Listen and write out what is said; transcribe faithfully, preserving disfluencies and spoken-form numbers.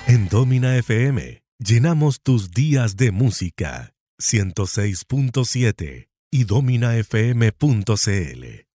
En Domina F M, llenamos tus días de música. ciento seis punto siete y domina f m punto c l.